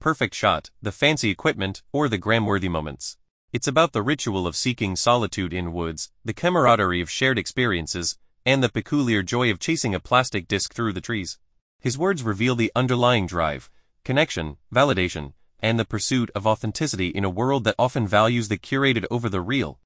perfect shot, the fancy equipment, or the gram-worthy moments. It's about the ritual of seeking solitude in woods, the camaraderie of shared experiences, and the peculiar joy of chasing a plastic disc through the trees. His words reveal the underlying drive, connection, validation, and the pursuit of authenticity in a world that often values the curated over the real.